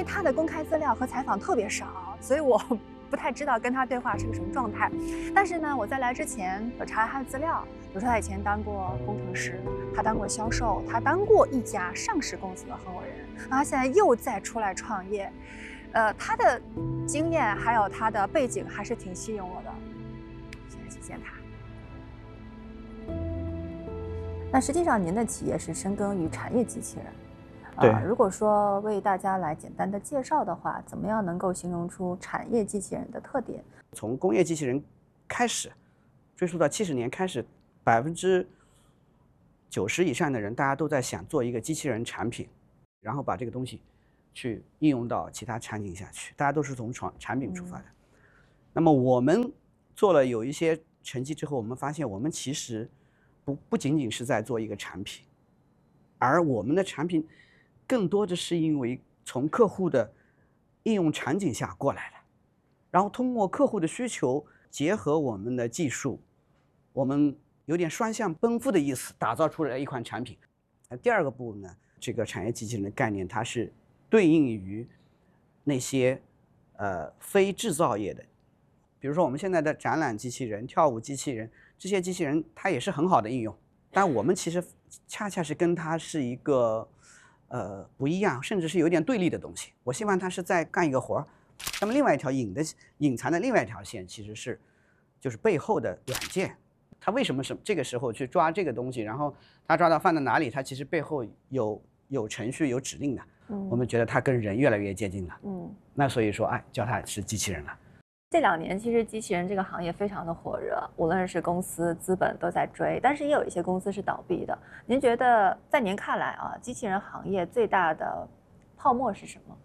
为他的公开资料和采访特别少，所以我不太知道跟他对话是个什么状态。但是呢，我在来之前有查他的资料，比如说他以前当过工程师，他当过销售，他当过一家上市公司的合伙人，他现在又再出来创业，他的经验还有他的背景还是挺吸引我的。现在去见他。那实际上您的企业是深耕于产业机器人。 对， 如果说为大家来简单的介绍的话，怎么样能够形容出产业机器人的特点？ 从工业机器人开始，追溯到70年开始，90%以上的人，大家都在想做一个机器人产品，然后把这个东西去应用到其他场景下去。大家都是从产品出发的。那么我们做了有一些成绩之后，我们发现我们其实不仅仅是在做一个产品，而我们的产品更多的是因为从客户的应用场景下过来的，然后通过客户的需求，结合我们的技术，我们有点双向奔赴的意思，打造出来一款产品。第二个部分呢，这个产业机器人的概念，它是对应于那些非制造业的，比如说我们现在的展览机器人、跳舞机器人，这些机器人它也是很好的应用，但我们其实恰恰是跟它是一个不一样，甚至是有点对立的东西。我希望它是在干一个活儿，那么另外一条隐藏的另外一条线其实就是背后的软件。它为什么是这个时候去抓这个东西，然后它抓到放在哪里，它其实背后有程序有指令的。我们觉得它跟人越来越接近了。那所以说，叫它是机器人了。 这2年其实机器人这个行业非常的火热，无论是公司资本都在追，但是也有一些公司是倒闭的。您觉得在您看来啊，机器人行业最大的泡沫是什么？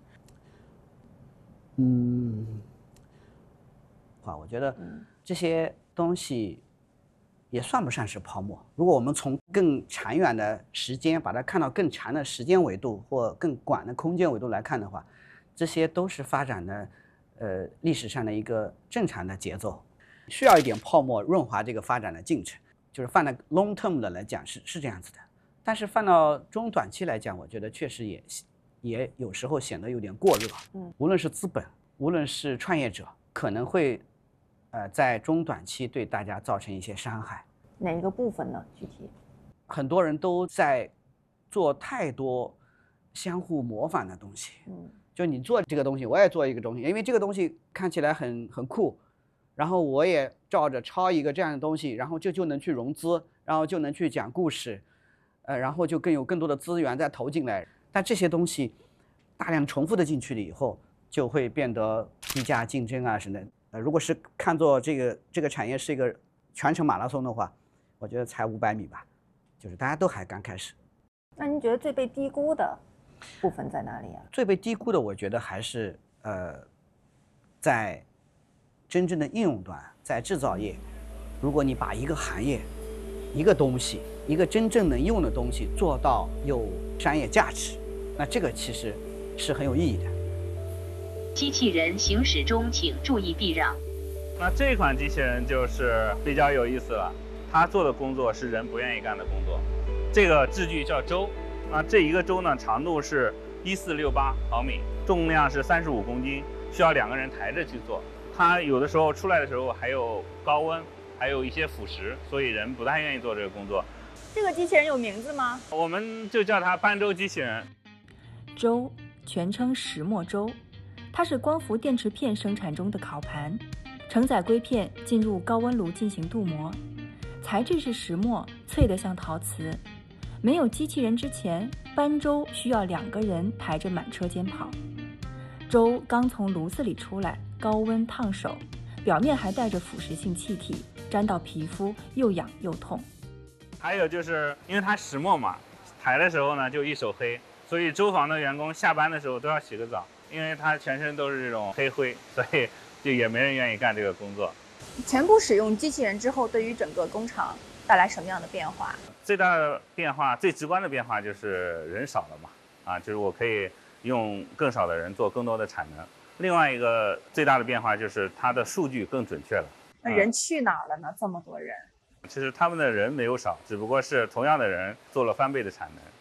我觉得这些东西也算不上是泡沫。如果我们从更长远的时间，把它看到更长的时间维度或更广的空间维度来看的话，这些都是发展的历史上的一个正常的节奏，需要一点泡沫润滑这个发展的进程。就是放在 long term 的来讲是这样子的，但是放到中短期来讲，我觉得确实也有时候显得有点过热。无论是资本，无论是创业者，可能会在中短期对大家造成一些伤害。 哪一个部分呢？具体很多人都在做太多相互模仿的东西。就你做这个东西，我也做一个东西，因为这个东西看起来很酷，然后我也照着抄一个这样的东西，然后就能去融资，然后就能去讲故事，然后就有更多的资源再投进来。但这些东西大量重复的进去了以后，就会变得低价竞争啊什么的。如果是看作这个产业是一个全程马拉松的话，我觉得才500米吧，就是大家都还刚开始。 那您觉得最被低估的部分在哪里啊？ 最被低估的，我觉得还是在真正的应用端，在制造业，如果你把一个行业、一个东西、一个真正能用的东西做到有商业价值，那这个其实是很有意义的。 机器人行驶中请注意避让。 那这款机器人就是比较有意思了，它做的工作是人不愿意干的工作。这个制具叫舟，那这一个舟呢，长度是1468毫米，重量是35公斤，需要2个人抬着去做。它有的时候出来的时候还有高温，还有一些腐蚀，所以人不太愿意做这个工作。 这个机器人有名字吗？ 我们就叫它搬舟机器人。 舟全称石墨舟，它是光伏电池片生产中的烤盘，承载硅片进入高温炉进行镀膜，材质是石墨，脆得像陶瓷。没有机器人之前，搬舟需要2个人抬着满车间跑。舟刚从炉子里出来，高温烫手，表面还带着腐蚀性气体，沾到皮肤又痒又痛。 还有就是因为它石墨嘛，抬的时候呢就一手黑，所以舟房的员工下班的时候都要洗个澡，因为它全身都是这种黑灰，所以就也没人愿意干这个工作。 全部使用机器人之后，对于整个工厂带来什么样的变化？ 最大的变化，最直观的变化就是人少了嘛，就是我可以用更少的人做更多的产能。另外一个最大的变化就是它的数据更准确了。 那人去哪儿了呢？这么多人？ 其实他们的人没有少，只不过是同样的人做了翻倍的产能。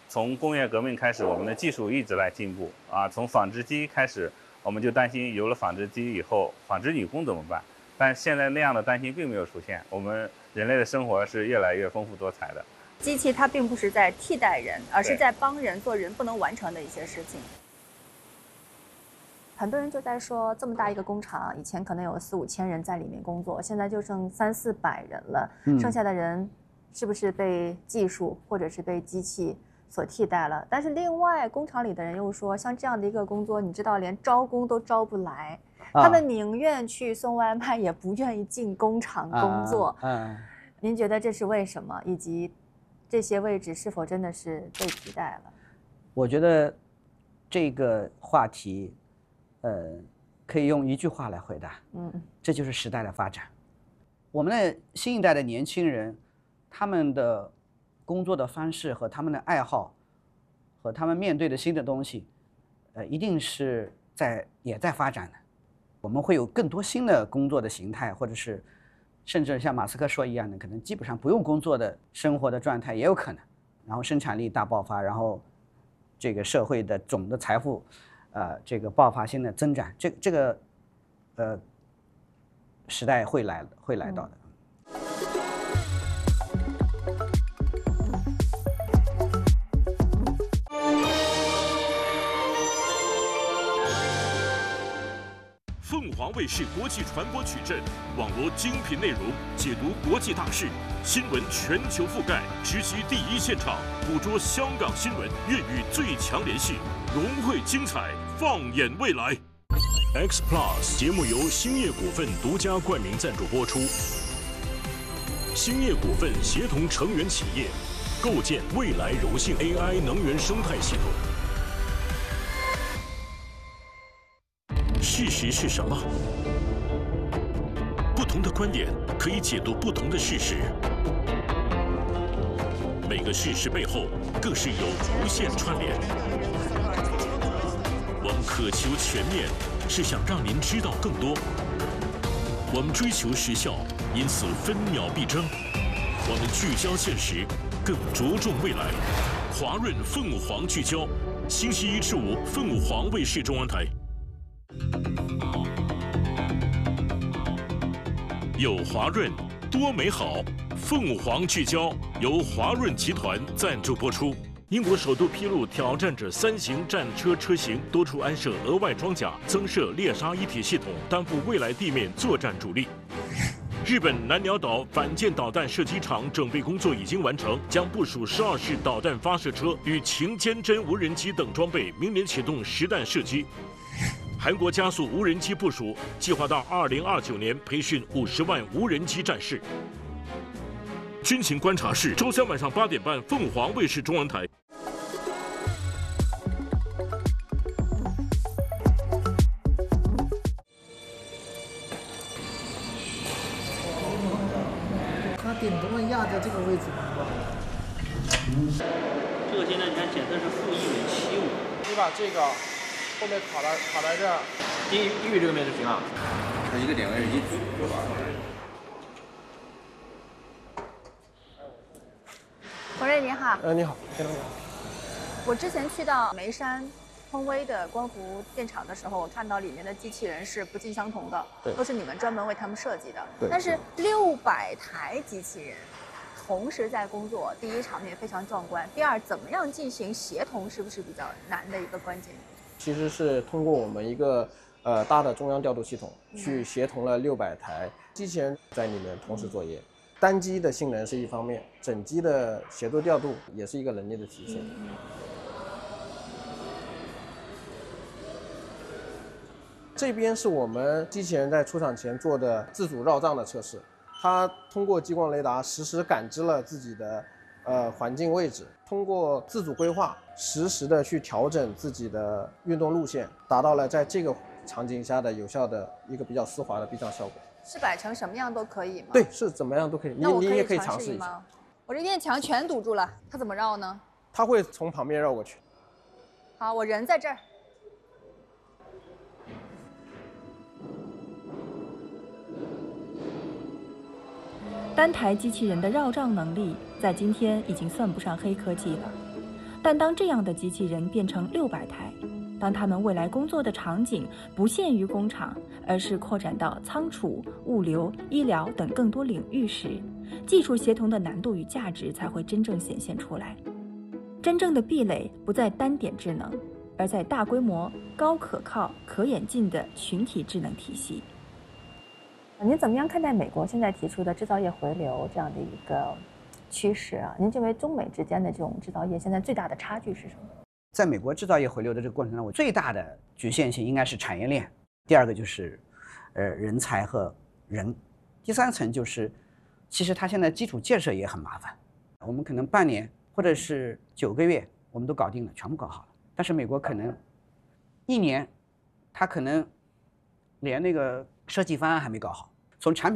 从工业革命开始，我们的技术一直在进步啊。从纺织机开始，我们就担心有了纺织机以后，纺织女工怎么办？但现在那样的担心并没有出现，我们人类的生活是越来越丰富多彩的。 机器它并不是在替代人，而是在帮人做人不能完成的一些事情。很多人就在说，这么大一个工厂，以前可能有4、5千人在里面工作，现在就剩300、400人了，剩下的人是不是被技术或者是被机器所替代了？但是另外，工厂里的人又说，像这样的一个工作，你知道，连招工都招不来，他们宁愿去送外卖，也不愿意进工厂工作。您觉得这是为什么？以及这些位置是否真的是被替代了？ 我觉得这个话题，可以用一句话来回答，这就是时代的发展。我们的新一代的年轻人，他们的工作的方式和他们的爱好，和他们面对的新的东西，一定是也在发展的。我们会有更多新的工作的形态，或者是甚至像马斯克说一样的，可能基本上不用工作的生活的状态也有可能。然后生产力大爆发，然后这个社会的总的财富，这个爆发性的增长，这个时代会来到的。 凤凰卫视国际传播矩阵，网罗精品内容，解读国际大事，新闻全球覆盖，直击第一现场，捕捉香港新闻，粤语最强联系，融汇精彩，放眼未来。X Plus 节目由兴业股份独家冠名赞助播出。兴业股份协同成员企业，构建未来柔性 AI 能源生态系统。事实是什么？不同的观点可以解读不同的事实。每个事实背后更是有无限串联。我们渴求全面，是想让您知道更多。我们追求时效，因此分秒必争。我们聚焦现实，更着重未来。华润凤凰聚焦，星期1至5，凤凰卫视中央台。有华润，多美好。凤凰聚焦由华润集团赞助播出。英国首度披露挑战者3型战车车型多处安设额外装甲，增设猎杀一体系统，担负未来地面作战主力。日本南鸟岛反舰导弹射击场整备工作已经完成，将部署12式导弹发射车与擎坚针无人机等装备，明年启动实弹射击。韩国加速无人机部署，计划到2029年培训50万无人机战士。军情观察室，周3晚上8点半，凤凰卫视中央台。 它顶端压在这个位置。 这个现在你看检测是-1.75。 你把这个后面卡在这儿，低于这个面就行了。它一个点位是1指，对吧？ 洪瑞你好。 你好，先生你好。 我之前去到眉山通威的光伏电厂的时候，我看到里面的机器人是不尽相同的，都是你们专门为他们设计的。但是600台机器人同时在工作，第一场面非常壮观，第二怎么样进行协同是不是比较难的一个关键？ 其实是通过我们一个大的中央调度系统去协同了600台机器人在里面同时作业。单机的性能是一方面，整机的协作调度也是一个能力的体现。这边是我们机器人在出厂前做的自主绕障的测试，它通过激光雷达实时感知了自己的环境位置，通过自主规划实时的去调整自己的运动路线，达到了在这个场景下的有效的一个比较丝滑的避障效果。是摆成什么样都可以吗？ 对，是怎么样都可以。你也可以尝试一下。 我这面墙全堵住了，它怎么绕呢？ 它会从旁边绕过去。 好，我人在这儿。 单台机器人的绕障能力在今天已经算不上黑科技了。 但当这样的机器人变成600台，当他们未来工作的场景不限于工厂，而是扩展到仓储、物流、医疗等更多领域时，技术协同的难度与价值才会真正显现出来。真正的壁垒不在单点智能，而在大规模、高可靠、可演进的群体智能体系。 您怎么样看待美国现在提出的制造业回流这样的一个趋势啊？您认为中美之间的这种制造业现在最大的差距是什么？ 在美国制造业回流的这个过程中，我最大的局限性应该是产业链，第二个就是人才和人，第三层就是其实它现在基础建设也很麻烦，我们可能半年或者是9个月我们都搞定了，全部搞好了，但是美国可能1年，它可能连那个设计方案还没搞好，从产品